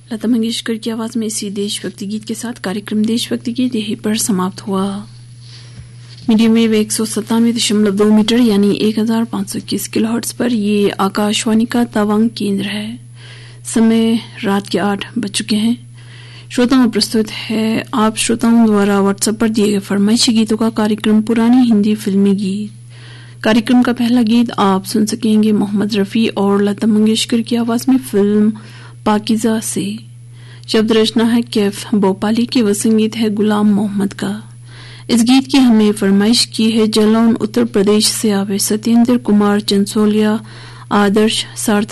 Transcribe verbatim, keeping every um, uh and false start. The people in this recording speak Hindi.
लता मंगेशकर की आवाज में इसी देशभक्ति गीत के साथ कार्यक्रम देशभक्ति गीत यहीं पर समाप्त हुआ। मीडियम वेव एक सौ सत्तानवे दशमलव दो मीटर यानी एक हजार पांच सौ इक्कीस किलो हर्ट्ज पर ये आकाशवाणी का तवांग केंद्र है। समय रात के आठ बज चुके हैं। श्रोताओं प्रस्तुत है आप श्रोताओं द्वारा व्हाट्सएप पर दिए गए फरमाइशी गीतों का कार्यक्रम पुरानी हिंदी फिल्मी गीत। कार्यक्रम का पहला गीत आप सुन सकेंगे मोहम्मद रफी और लता मंगेशकर की आवाज में फिल्म पाकीज़ा से। शब्द रचना है कैफ भोपाली की व संगीत है गुलाम मोहम्मद का। इस गीत की हमें फरमाइश की है जालौन उत्तर प्रदेश से आवे सत्येंद्र कुमार चंसोलिया, आदर्श, सार्थक